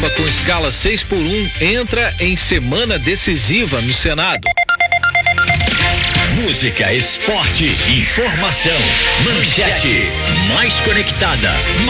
PROPA com escala 6x1 entra em semana decisiva no Senado. Música, esporte, informação. Manchete, mais conectada,